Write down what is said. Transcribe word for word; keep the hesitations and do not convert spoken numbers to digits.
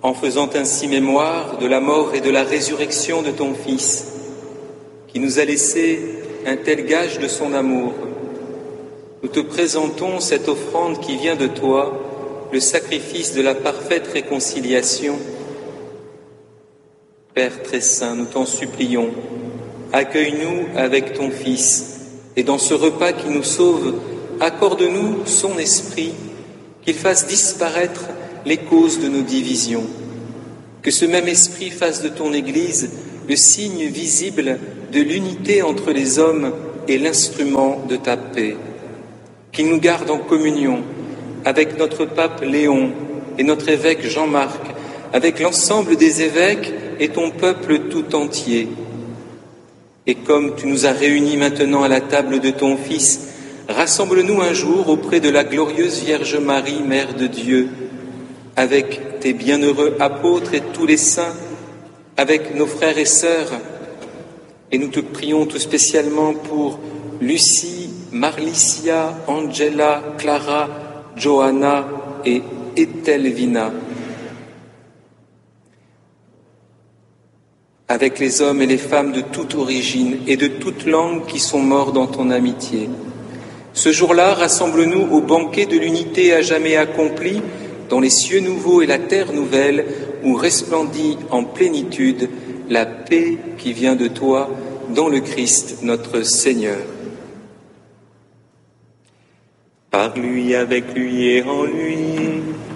en faisant ainsi mémoire de la mort et de la résurrection de ton Fils, qui nous a laissé un tel gage de son amour. Nous te présentons cette offrande qui vient de toi, le sacrifice de la parfaite réconciliation. Père très saint, nous t'en supplions, accueille-nous avec ton Fils, et dans ce repas qui nous sauve, accorde-nous son esprit, qu'il fasse disparaître les causes de nos divisions. Que ce même esprit fasse de ton Église le signe visible de l'unité entre les hommes et l'instrument de ta paix. Qu'il nous garde en communion avec notre pape Léon et notre évêque Jean-Marc, avec l'ensemble des évêques et ton peuple tout entier. Et comme tu nous as réunis maintenant à la table de ton Fils, rassemble-nous un jour auprès de la glorieuse Vierge Marie, Mère de Dieu, avec tes bienheureux apôtres et tous les saints, avec nos frères et sœurs. Et nous te prions tout spécialement pour Lucie, Marlicia, Angela, Clara, Johanna et Ethelvina. Avec les hommes et les femmes de toute origine et de toute langue qui sont morts dans ton amitié. Ce jour-là, rassemble-nous au banquet de l'unité à jamais accomplie, dans les cieux nouveaux et la terre nouvelle, où resplendit en plénitude la paix qui vient de toi, dans le Christ notre Seigneur. Par lui, avec lui et en lui,